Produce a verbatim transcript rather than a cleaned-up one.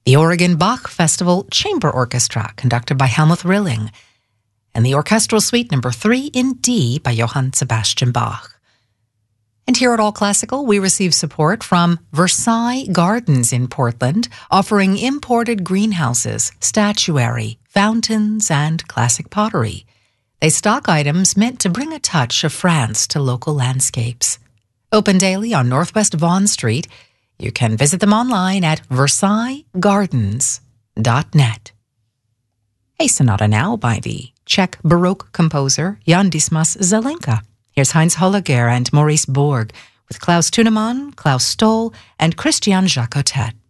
the Oregon Bach Festival Chamber Orchestra, conducted by Helmuth Rilling, and the Orchestral Suite Number three in D by Johann Sebastian Bach. And here at All Classical, we receive support from Versailles Gardens in Portland, offering imported greenhouses, statuary, fountains, and classic pottery. They stock items meant to bring a touch of France to local landscapes. Open daily on Northwest Vaughan Street. You can visit them online at versailles gardens dot net. A sonata now by the Czech Baroque composer Jan Dismas Zelenka. Here's Heinz Holliger and Maurice Borg with Klaus Tunemann, Klaus Stoll, and Christian Jacotet.